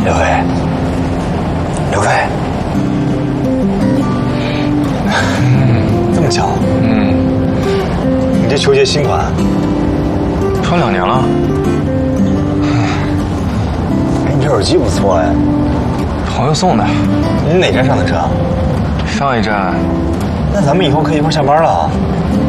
刘飞，刘飞，这么巧？你这球鞋新款， 穿2年了。 哎，你这耳机不错哎。 朋友送的。 你哪站上的车？ 上一站。 那咱们以后可以一块下班了啊。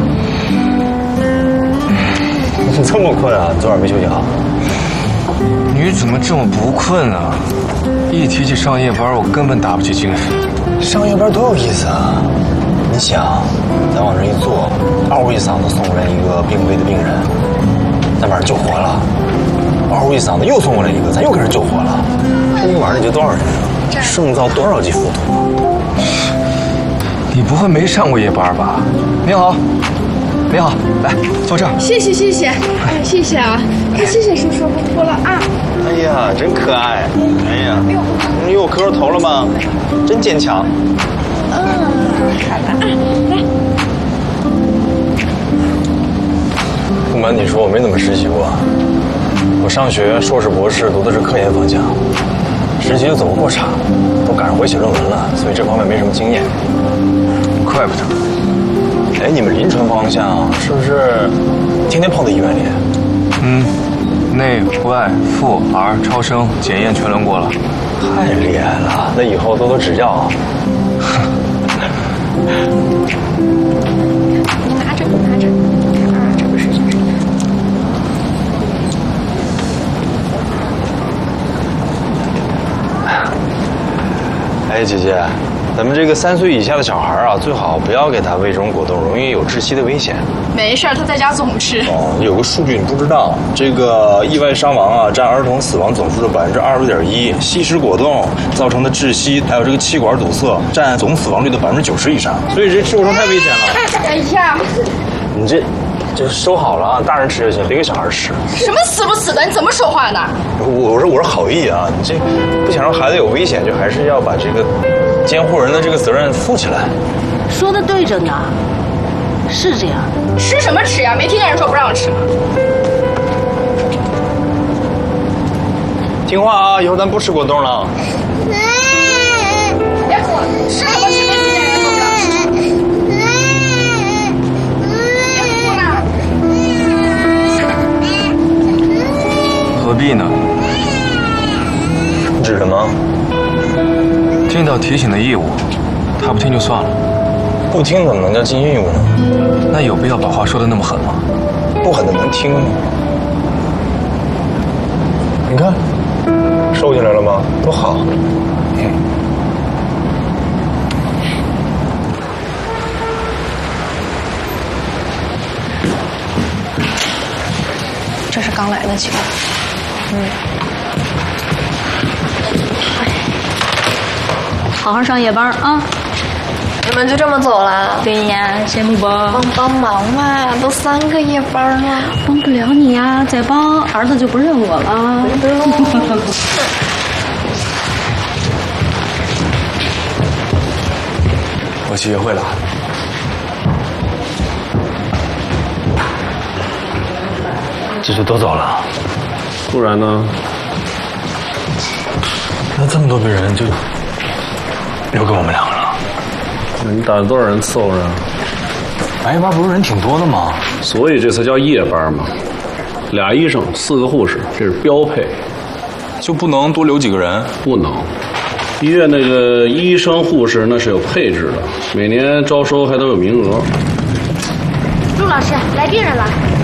你这么困啊？昨晚没休息好？ 你怎么这么不困啊？一提起上夜班，我根本打不起精神。 上夜班多有意思啊！你想，咱往这一坐，嗷一嗓子送过来一个病危的病人，咱把人救活了；嗷一嗓子又送过来一个，咱又给人救活了。这一晚上得救多少人啊？胜造多少级浮屠？ 你不会没上过夜班吧？您好，您好，来坐这儿。 谢谢谢谢，哎谢谢啊，谢谢叔叔，不哭了啊。 哎呀，真可爱！哎呀，你有磕着头了吗？真坚强。 好的，来。 不瞒你说，我没怎么实习过。我上学硕士博士读的是科研方向，实习就走过场，都赶上回写论文了，所以这方面没什么经验。 怪不得。 哎，你们临床方向是不是天天泡在医院里？ 内外妇儿超声检验全轮过了。 太厉害了，那以后多多指教啊。 拿着啊，这不是就是。 哎，姐姐，咱们这个3岁以下的小孩啊，最好不要给他喂这种果冻，容易有窒息的危险。 没事，他在家总吃。 哦，有个数据你不知道，这个意外伤亡啊，占儿童死亡总数的26.1%，吸食果冻造成的窒息，还有这个气管堵塞，占总死亡率的90%以上。所以这吃果冻太危险了。 哎呀， 你这收好了啊，大人吃就行，别给小孩吃。 什么死不死的？你怎么说话呢？ 我是好意啊，你这不想让孩子有危险，就还是要把这个监护人的这个责任负起来。 说的对着呢，是这样。 吃什么吃呀？没听见人说不让吃吗？ 听话啊，以后咱不吃果冻了。 别哭，吃什么吃？没听见人说不让吃。别哭了。 何必呢？ 指什么？ 尽到提醒的义务，他不听就算了。 不听怎么能叫尽义务呢？ 那有必要把话说得那么狠吗？ 不狠的能听吗？你看，收起来了吗？多好。 这是刚来的酒。 好好上夜班啊！ 你们就这么走了？ 对呀，羡慕不？ 帮忙嘛，都3个夜班了。 帮不了你呀，再帮儿子就不认我了。 我去约会了。这就都走了？ 不然呢？ 那这么多个人就留给我们2个了。 你打算多少人伺候着？ 白夜班不是人挺多的吗？ 所以这才叫夜班嘛。俩医生，4个护士，这是标配。 就不能多留几个人？ 不能。医院那个医生护士那是有配置的，每年招收还都有名额。 陆老师，来病人了。